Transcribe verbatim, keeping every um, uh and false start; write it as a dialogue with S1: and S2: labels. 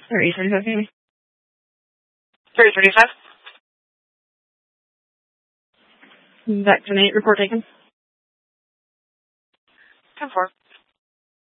S1: thirty thirty-five, maybe.
S2: thirty thirty-five.
S1: Vaccinate, report taken.
S2: ten four.